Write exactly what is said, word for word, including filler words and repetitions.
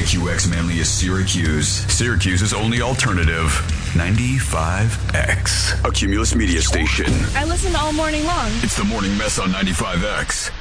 K Q X Manlius Syracuse. Syracuse's only alternative, ninety-five X. A Cumulus Media station. I listen all morning long. It's the Morning Mess on ninety-five X.